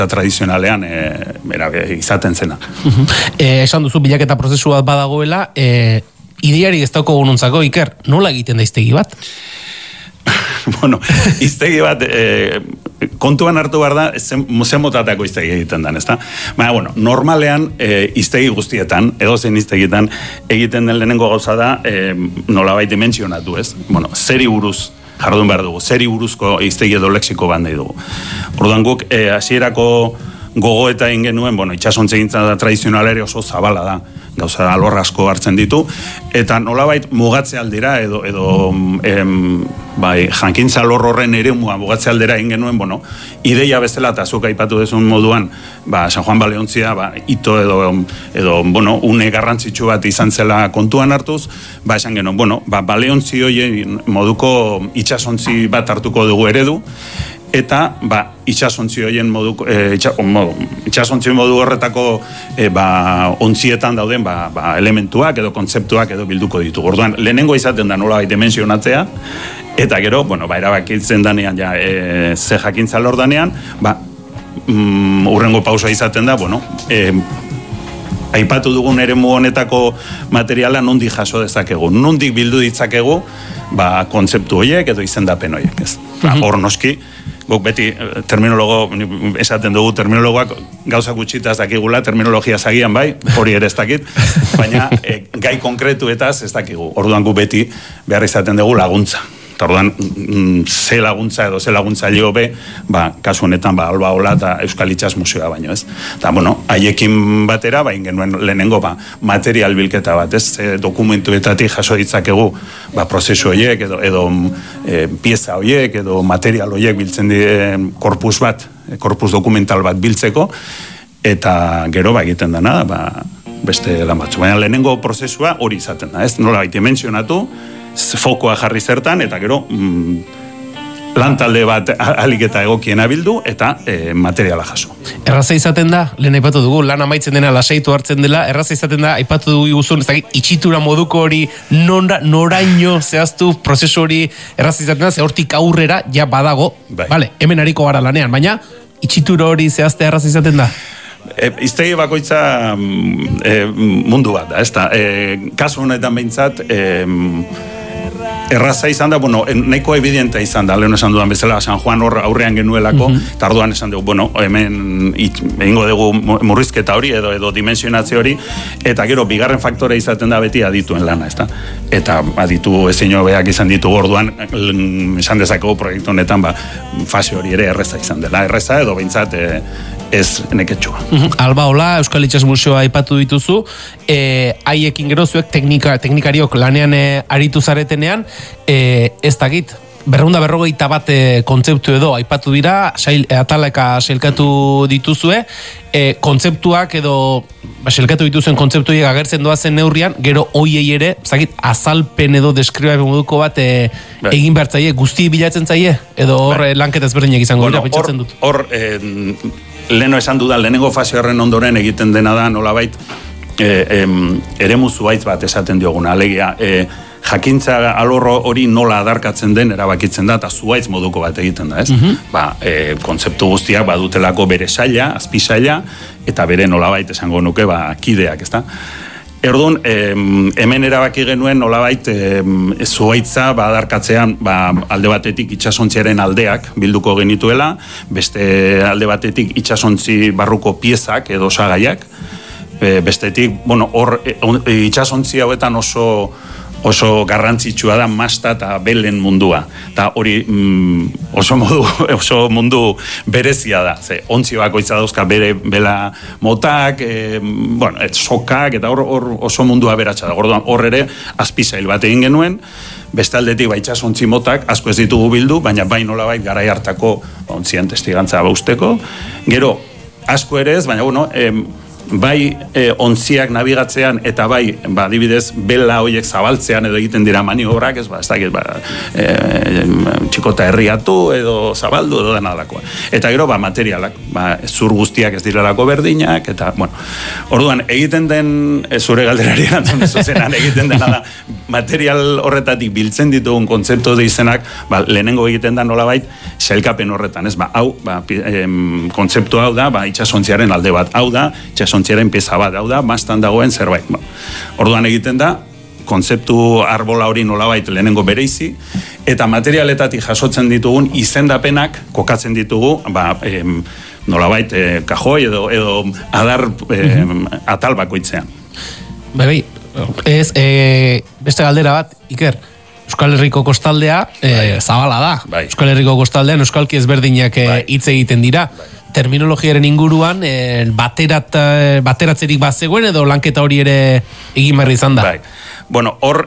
tradizionalean izaten zena. Esan duzu bilaketa prozesu bat badagoela, ideari ez dauko gununtzako, Iker, nola egiten da iztegi bat? Bueno, iztegi bat kontuan hartu behar da zen motatako iztegi egiten den, ezta? Baina, bueno, normalean iztegi guztietan, edozein iztegietan egiten den lehenengo gauza da nolabait dimentsionatu, ez? Bueno, zeri buruz jardun behar dugu, zeri buruzko iztegi edo lexiko bat nahi dugu. Orduan guk, hasierako gogoeta egin genuen, bueno, itxasontzegintza da tradizionala ere oso zabala da, gauza alor asko hartzen ditu, eta nolabait mugatze aldera edo jankintza alor horren ere mugatze aldera egin genuen, bueno, ideia bezala eta zuk aipatu dezun moduan, San Juan Baleontzia, ito edo bueno, une garrantzitsu bat izan zela kontuan hartuz, esan genuen, bueno, Baleontzi hori moduko itxasontzi bat hartuko dugu eredu, eta itxasontzi horien itxasontzi modu horretako ontzietan dauden elementuak edo kontzeptuak edo bilduko ditugu. Orduan, lehenengo izaten da nolabait dimensionatzea, eta gero, bueno, erabakitzen danean ze jakintza lor danean, urrengo pausa izaten da, bueno, aipatu dugun eremu honetako materiala nondik jaso dezakegu, nondik bildu ditzakegu, kontzeptu horiek edo izendapen horiek, ez. Hor noski, guk beti esaten dugu terminologoak gauza gutxitaz dakigula, terminologia zagian hori ere ez dakit, baina gai konkretuetaz ez dakigu. Orduan guk beti behar izaten dugu laguntza. Orduan, ze laguntza edo ze laguntzaileo be, kasu honetan Alba Ola eta Euskal Itxas Museoa baino, ez? Eta, bueno, haiekin batera, genuen lehenengo material bilketa bat, ez? Dokumentuetatik jaso ditzakegu prozesu horiek edo pieza horiek edo material horiek biltzen korpus bat, korpus dokumental bat biltzeko, eta gero egiten dena, beste lan batzu. Baina lehenengo prozesua hori izaten da, ez? Nola baita mentzionatu, fokoa jarri zertan, eta gero lantalde bat alik eta egokiena bildu, eta materiala jaso. Erraza izaten da, lehen aipatu dugu, lan amaitzen dena, lasaitu hartzen dela, erraza izaten da, aipatu dugu iguzun, itxitura moduko hori, noraino zehaztu prozesu hori erraza izaten da, ze hortik aurrera ja badago, vale, hemen hariko gara lanean, baina itxitura hori zehaztea erraza izaten da? Iztegi bakoitza mundu bat da, ez da. Kasu honetan behintzat, erraza izan da, bueno, nahiko evidente izan da, lehen esan dudan bezala, San Juan hor aurrean genuelako, eta arduan esan dugu, bueno, hemen egingo dugu murrizketa hori edo dimensionatze hori, eta gero, bigarren faktore izaten da beti adituen lana, ez da. Eta aditu ezin hobeak izan ditugu orduan, esan dezakegu proiektu honetan, fase hori ere erreza izan dela, erreza edo behintzat ez neketxua. Alba Ola, Euskal Itxas Museoa aipatu dituzu, haiekin gero zuek teknikariok lanean aritu zaretenean, ez dakit, 250 bat kontzeptu edo aipatu dira, ataleka sailkatu dituzue, kontzeptuak edo sailkatu dituzuen kontzeptuiek agertzen doazen neurrian, gero hoiei ere, zakit, azalpen edo deskribapen moduko bat egin behar zaie, guzti bilatzen zaie, edo hor lanketa ezberdinak izango dira, pentsatzen dut. Hor, leheno esan dudan, lehenengo fase horren ondoren egiten dena da, nolabait, eremu zuhaitz bat esaten dioguna, alegia, jakintza alorro hori nola adarkatzen den erabakitzen da, eta zuhaitz moduko bat egiten da, ez? Kontzeptu guztiak badutelako bere saila, azpi saila, eta bere nolabait esango nuke, kideak, ez da? Erduan, hemen erabaki genuen nolabait zuhaitza adarkatzean alde batetik itxasontziaren aldeak bilduko genituela, beste alde batetik itxasontzi barruko piezak edo osagaiak, bestetik, bueno, hor itxasontzi hauetan oso garrantzitsua da masta eta belen mundua. Eta hori oso mundu berezia da. Ze, ontzi bakoitza dauzka bela motak, sokak, eta hor oso mundua beratxa da. Hor ere, azpizail bat egin genuen, beste aldetik itxasontzi motak, asko ez ditugu bildu, baina nolabait garai hartako ontzien testigantza bausteko. Gero, asko ere ez, baina, bai ontziak nabigatzean eta bai, adibidez, bela horiek zabaltzean edo egiten dira maniobrak, ez dakit, txikota herriatu edo zabaldu edo dena dakoa. Eta gero, materialak, zur guztiak ez direlako berdinak, eta, orduan, egiten den, zure galderari erantzun zuzenan, egiten dena da, material horretatik biltzen ditugun kontzeptu de izenak, lehenengo egiten da nolabait, sailkapen horretan, ez, hau, kontzeptu hau da, itxasontziaren alde bat, hau da, itxasontziaren pieza bat, hau da, mastan dagoen zerbait. Orduan egiten da, kontzeptu arbola hori nolabait lehenengo bereizi, eta materialetatik jasotzen ditugun izendapenak kokatzen ditugu, nolabait kajoi edo adar atal bakoitzean. Bai, ez, beste galdera bat, Iker, Euskal Herriko kostaldea zabala da. Euskal Herriko kostaldean euskalki ezberdinak hitz egiten dira. Terminologiaren inguruan bateratzerik bazegoen edo lanketa hori ere egin behar izan da? Bueno, hor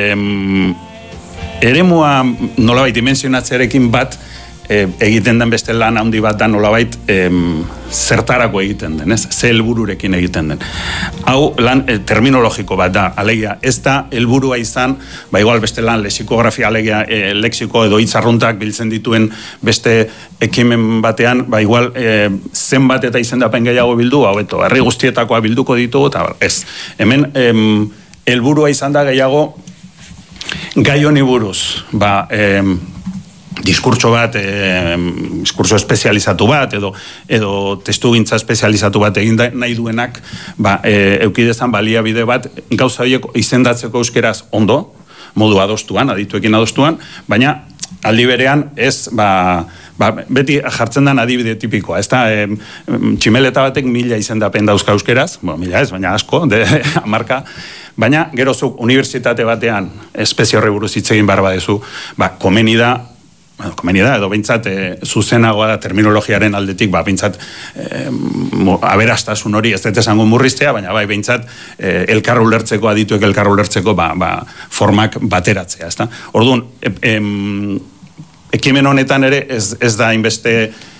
eremua nolabait dimensionatzearekin bat egiten den beste lan handi bat da nolabait zertarako egiten den, ez? Ze helbururekin egiten den. Hau lan terminologiko bat da, alegia, ez da helburua izan, igual beste lan lexikografia, alegia, lexiko edo hitzarruntak biltzen dituen beste ekimen batean, igual zenbat eta izendapen gehiago bildu, hobeto, herri guztietakoa bilduko ditugu, eta ez. Hemen helburua izan da gehiago gai honi buruz, diskurtso bat, diskurso espezializatu bat, edo testugintza espezializatu bat egin nahi duenak, eukidezan baliabide bat, gauza horiek izendatzeko euskeraz ondo, modu adostuan, adituekin adostuan, baina aldi berean ez, beti jartzen den adibide tipikoa, ez da, tximeleta batek 1000 izendapen dauzka euskeraz, 1000 ez, baina asko, marka, baina gerozuk unibertsitate batean espezio horri buruz hitz egin behar badezu, komeni da, edo behintzat zuzenagoa da terminologiaren aldetik, behintzat aberastasun hori ez dut esango murriztea, baina behintzat elkar ulertzeko, adituek elkar ulertzeko formak bateratzea, ezta? Orduan, ekimen honetan ere ez da inbeste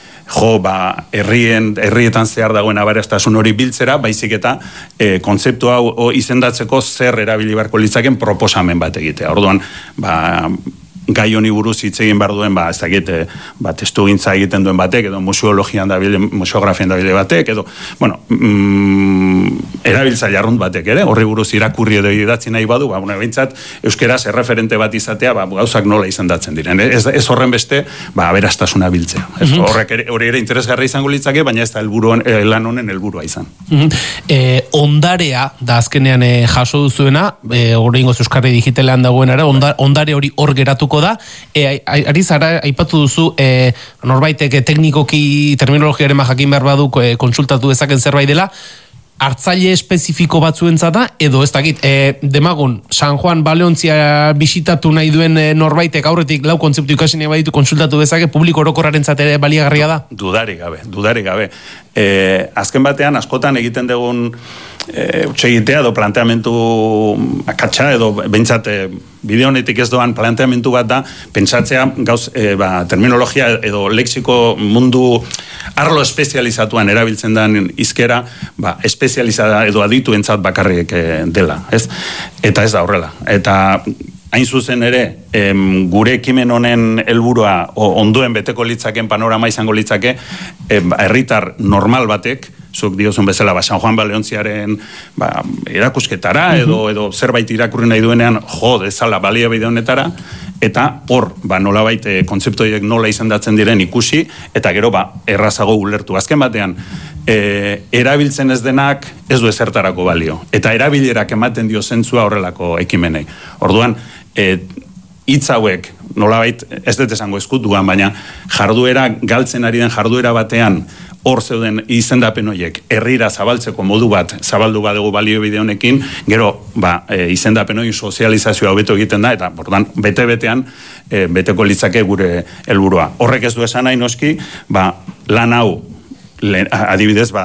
herrietan zehar dagoen aberastasun hori biltzera, baizik eta kontzeptu hau izendatzeko zer erabili beharko litzaken proposamen bat egitea. Orduan, gai honi buruz hitz egin behar duen, ez dakit, testugintza egiten duen batek, edo museologian dabile, museografian dabile batek, edo, erabiltzaile arrunt batek ere, horri buruz irakurri edo idatzi nahi badu, behintzat, euskeraz erreferente bat izatea, gauzak nola izendatzen diren. Ez horren beste, aberastasuna biltzea. Hori ere interesgarri izango litzake, baina ez da lan honen helburua izan. Ondarea, da azkenean jaso duzuena, hori ingoz Euskarri digitalean dagoenara, ondare hori hor geratuko da, ari zara, aipatu duzu, norbaitek teknikoki terminologiaren jakin behar badu kontsultatu dezaken zerbait dela, hartzaile espezifiko batzuentzat da, edo ez dakit, demagun, San Juan Baleontzia bisitatu nahi duen norbaitek aurretik lau kontzeptu ikasi nahi baditu kontsultatu dezake, publiko orokorrarentzat ere baliagarria da? Dudarik gabe. Azken batean, askotan egiten dugun utxegitea edo planteamentu akatsa edo behintzat bideo honetik ez doan planteamentu bat da pentsatzea gauz terminologia edo lexiko mundu arlo espezializatuan erabiltzen den izkera espezializada edo adituentzat bakarrik dela, ez? Eta ez da horrela. Eta hain zuzen ere, gure ekimen honen helburua ondoen beteko litzaken panorama izango litzake, herritar normal batek, zuk diozun bezala, San Juan Baleontziaren erakusketara, edo zerbait irakurri nahi duenean, dezala baliabide honetara, eta hor, nolabait kontzeptoiek nola izendatzen diren ikusi, eta gero, errazago ulertu. Azken batean, erabiltzen ez denak ez du ezertarako balio. Eta erabilerak ematen dio zentzua horrelako ekimenei. Orduan, hitz hauek, nolabait, ez dut esango eskutuan, baina jarduera, galtzen ari den jarduera batean, hor zeuden izendapen horiek herrira zabaltzeko modu bat zabaldu badugu baliabide honekin, gero izendapen horien sozializazioa hobeto egiten da, eta bordan bete-betean beteko litzake gure helburua. Horrek ez du esan nahi noski, lan hau adibidez,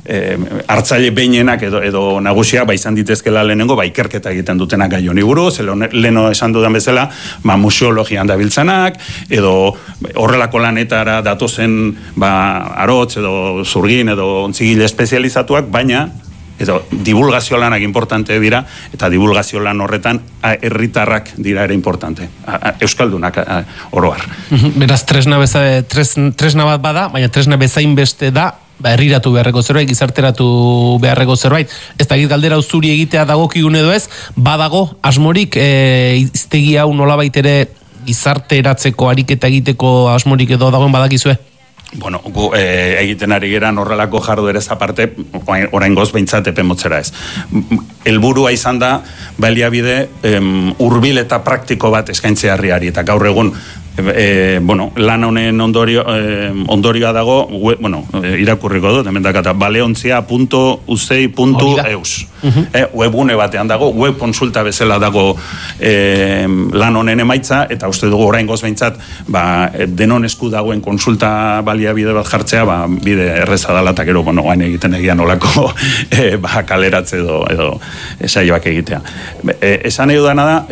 hartzaile behinenak edo nagusiak izan ditezkela lehenengo ikerketa egiten dutenak gai honi buruz, leheno esan dudan bezala, museologian dabiltzanak, edo horrelako lanetara datozen arotz edo zurgin edo ontzigile espezializatuak, baina edo divulgazio lanak importante dira, eta divulgazio lan horretan herritarrak dira ere importante. Euskaldunak oroar. Beraz, tresna bat bada, baina tresna bezain beste da, herriratu beharreko zerbait, gizarteratu beharreko zerbait. Ez da galdera zuri egitea dagokigun edo ez, badago asmorik iztegi hau nolabait ere gizarteratzeko ariketa egiteko asmorik edo dagoen badakizue? Bueno, gu egiten ari geran horrelako jarduerez aparte, orain goz behintzat epemotzera ez. Helburua izan da, baliabide hurbil eta praktiko bat eskaintzea herriari, eta gaur egun lan honen ondorioa dago, irakurriko dut, hemen dakata, baleontzia.usei.eus. Webgune batean dago, web konsulta bezala dago lan honen emaitza, eta uste dugu orain goz behintzat, denon esku dagoen konsulta baliabide bat jartzea, bide erreza dala, eta gero, guain egiten egian olako kaleratze edo saioak egitea. Esan edudana da,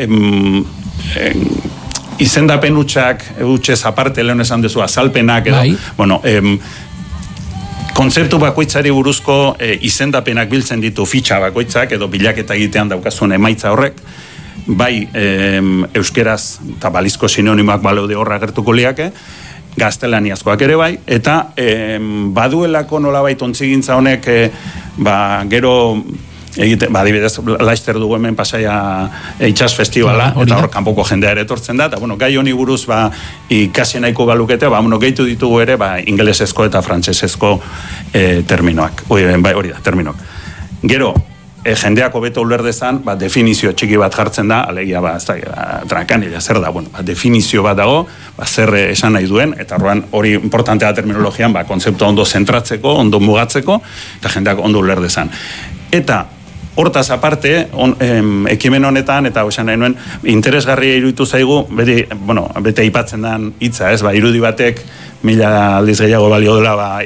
izendapen utxez aparte lehen esan dezu azalpenak edo, kontzeptu bakoitzari buruzko izendapenak biltzen ditu fitxa bakoitzak edo bilaketa egitean daukazuen emaitza horrek, bai euskeraz eta balizko sinonimoak baleude horra gertuko liake, gaztelaniazkoak ere bai, eta baduelako nolabait ontzigintza honek gero adibidez, Laster dugu hemen Pasaia itxas festivala, eta hor kanpoko jendea ere etortzen da, eta gai honi buruz ikasi nahiko balukete, gehitu ditugu ere ingelesezko eta frantsesezko terminoak. Hori da, terminoak. Gero, jendeak hobeto uler dezan, definizio txiki bat jartzen da, alegia, trankanila, zer da, definizio bat dago, zer esan nahi duen, eta hori importantea terminologian, kontzeptua ondo zentratzeko, ondo mugatzeko, eta jendeak ondo uler dezan. Eta, hortaz aparte, ekimen honetan, eta esan nahi nuen, interesgarria iruditu zaigu, bete aipatzen den hitza, irudi batek, 1000 aldiz gehiago balio dela,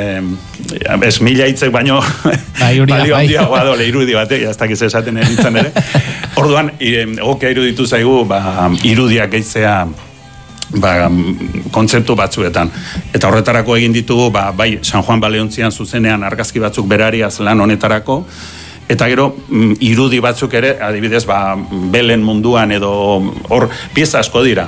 ez 1000 hitzek baino, balio handiagoa dole irudi batek, ez dakiz esaten eritzen ere. Orduan, egokia iruditu zaigu, irudiak gehitzea, kontzeptu batzuetan. Eta horretarako egin ditugu, bai San Juan Baleontzian zuzenean argazki batzuk berariaz lan honetarako, eta gero irudi batzuk ere, adibidez, belen munduan edo hor pieza asko dira.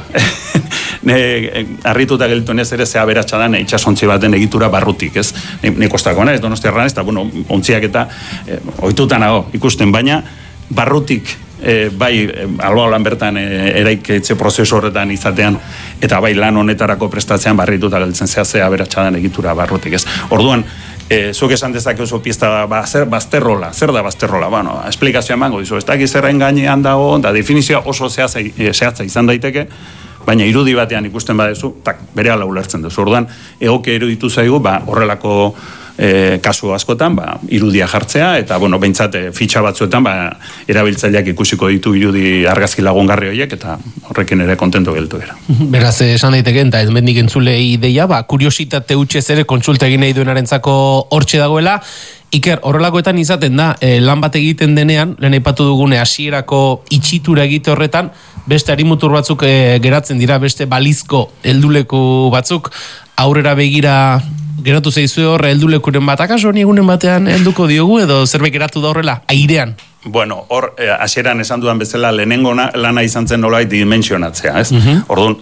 Arrituta gelditu nez ere zea beratxadan itxasontzi baten egitura barrutik, ez? Nik ostako ez, Donostiarran ez, eta ontziak eta ohitutan nago ikusten, baina barrutik bai alba lan bertan eraikitze prozesu horretan izatean, eta bai lan honetarako prestatzean barrituta gelditzen zea beratxadan egitura barrutik, ez? Orduan, zuk esan dezakezu pista bazterrola, zer da bazterrola? Esplikazioa emango dizu, ez dakiz zerren gainean dago, da definizioa oso zehatza izan daiteke, baina irudi batean ikusten badezu, berehala ulertzen duzu. Orduan, egokia iruditu zaigu, horrelako kasu askotan, irudia jartzea, eta, behintzat, fitxa batzuetan, erabiltzaileak ikusiko ditu irudi argazki lagungarri horiek, eta horrekin ere kontento geltu gara. Beraz, esan daiteke, eta ez mendik entzulei ideia, kuriositate utxez ere kontsulta egin nahi duenarentzako hortxe dagoela. Iker, horrelakoetan izaten da, lan bat egiten denean, lehen aipatu dugune hasierako itxitura egite horretan, beste harimutur batzuk geratzen dira, beste balizko helduleku batzuk, aurrera begira geratu zaizue horre heldulekuren bat, akaso honi egunen batean helduko diogu, edo zerbait geratu da horrela, airean? Bueno, hor, hasieran esan dudan bezala, lehenengo lana izan zen nolait dimensionatzea, ez? Orduan,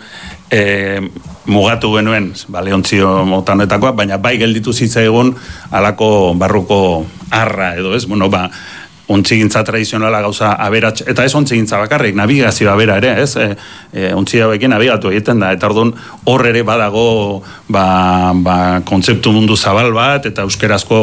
mugatu genuen, Leontzio mota honetakoa, baina bai gelditu zitzaigun halako barruko arra edo, ez? Ontzigintza tradizionala gauza aberats, eta ez ontzigintza bakarrik, navigazioa bera ere, ez? Ontzia bekin navigatu egiten da, eta orduan hor ere badago kontzeptu mundu zabal bat, eta euskerazko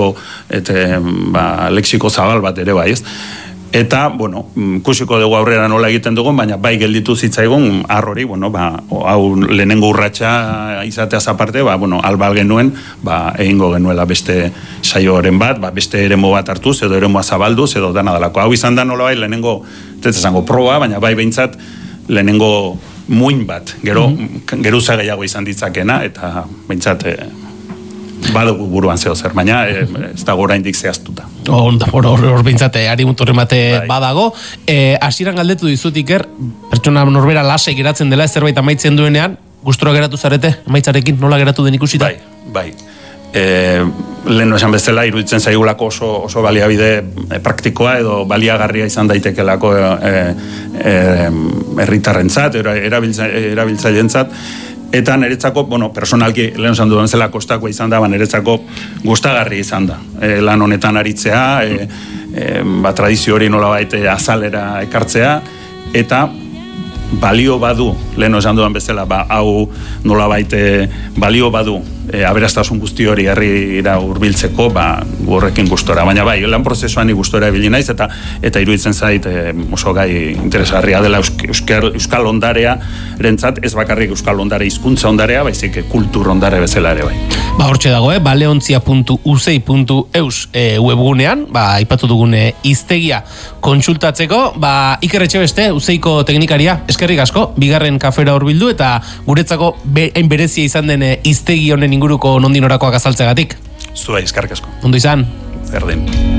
lexiko zabal bat ere bai, ez? Eta, kusiko dugu aurrera nola egiten dugun, baina bai gelditu zitzaigun arrori, hau lehenengo urratsa izateaz aparte, albal genuen, egingo genuela beste saioaren bat, beste eremu bat hartuz, edo eremua zabalduz, edo dana dalako. Hau izan da nola bai lehenengo, esango proba, baina bai behintzat lehenengo muin bat, geruza gehiago izan ditzakena, eta behintzat badugu buruan zeo zer, baina ez dago oraindik zehaztuta. Hor bintzate, ari muturren bate badago. Hasieran galdetu dizut Iker, pertsona norbera lasai geratzen dela, zerbait amaitzen duenean, gustura geratu zarete, amaitzarekin, nola geratu den ikusita? Bai. Lehen esan bezala, iruditzen zaigulako oso baliabide praktikoa edo baliagarria izan daitekelako herritarrentzat, erabiltzailentzat, eta niretzako, personalki lehen esan dudan zela kostakoa izan da, niretzako gustagarri izan da. Lan honetan aritzea, tradizio hori nolabait azalera ekartzea, eta balio badu, lehen esan dudan bezala, hau nolabait balio badu, aberastasun guzti hori herrira hurbiltzeko, horrekin gustora. Baina lan prozesuan gustora ibili naiz, eta iruditzen zait oso gai interesgarria dela euskal ondarea rentzat, ez bakarrik euskal ondare hizkuntza ondarea, baizik kultur ondare bezala ere bai. Hortxe dago, baleontzia.usei.eus webgunean, aipatu dugune hiztegia kontsultatzeko, Iker Etxebeste, Useiko teknikaria, eskerrik asko, bigarren kafera hurbildu, eta guretzako berezia izan den hiztegi honen inguruko nondinorakoak azaltzegatik. Zuei, eskerrik asko. Ondo izan. Berdin.